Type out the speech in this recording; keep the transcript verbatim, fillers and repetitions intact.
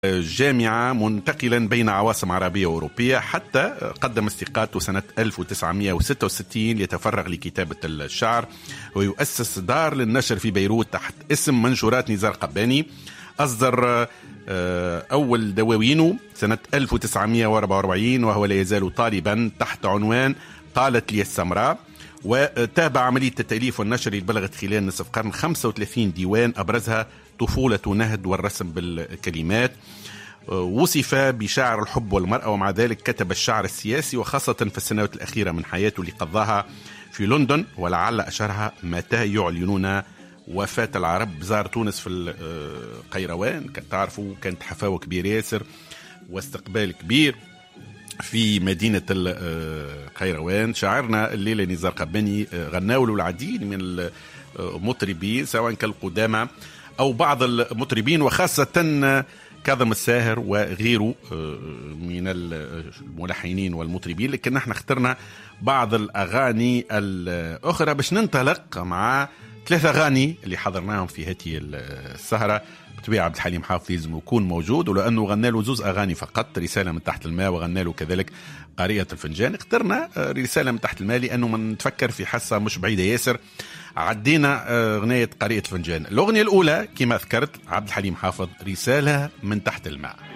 جامعة منتقلا بين عواصم عربية وأوروبية حتى قدم استقالته سنة ألف وتسعمائة وستة وستين ليتفرغ لكتابة الشعر، ويؤسس دار للنشر في بيروت تحت اسم منشورات نزار قباني. أصدر أول دواوينه سنة ألف وتسعمائة وأربعة وأربعين وهو لا يزال طالبا تحت عنوان قالت لي السمراء، وتابع عملية التأليف والنشر اللي بلغت خلال نصف قرن خمسة وثلاثين ديوان أبرزها طفولة نهد والرسم بالكلمات. وصف بشاعر الحب والمرأة، ومع ذلك كتب الشعر السياسي وخاصة في السنوات الأخيرة من حياته اللي قضاها في لندن، ولعل أشهرها متى يعلنون وفاة العرب. زار تونس في القيروان، كانت تعرفوا كانت حفاوة كبير ياسر واستقبال كبير في مدينة القيروان. شاعرنا الليلة نزار قباني غناوله العديد من المطربين سواء كالقدامى أو بعض المطربين، وخاصة كاظم الساهر وغيره من الملحنين والمطربين، لكن نحن اخترنا بعض الأغاني الأخرى باش ننطلق مع ثلاثة أغاني اللي حضرناهم في هذه السهرة. بطبيعة عبد الحليم حافظ لازم يكون موجود، ولأنه غنى له زوز أغاني فقط، رسالة من تحت الماء وغنى له كذلك قارئة الفنجان. اخترنا رسالة من تحت الماء لأنه من نتفكر في حصة مش بعيدة ياسر عدينا غناية قارئة الفنجان. الأغنية الأولى كما ذكرت عبد الحليم حافظ، رسالة من تحت الماء.